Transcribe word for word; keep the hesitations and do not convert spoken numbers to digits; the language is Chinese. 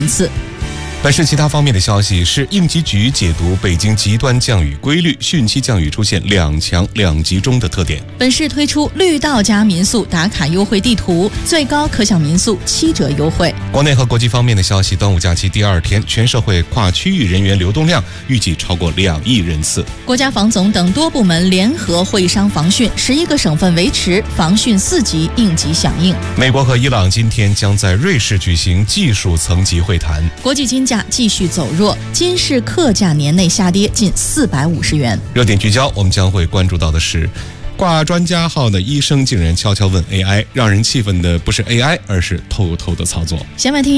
次。 本市其他方面的消息是，应急局解读北京极端降雨规律，汛期降雨出现两强两集中的特点。 本市推出绿道加民宿打卡优惠地图，最高可享民宿七折优惠。 国内和国际方面的消息，端午假期第二天，全社会跨区域人员流动量预计超过两亿人次。 国家防总等多部门联合会商防汛，十一个省份维持防汛四级应急响应。 美国和伊朗今天将在瑞士举行技术层级会谈。 国际金价继续走弱，金市客价年内下跌近四百五十元。 热点聚焦，我们将会关注到的是，挂专家号的医生竟然悄悄问 A I， 让人气愤的不是 A I， 而是偷偷的操作。 先来听。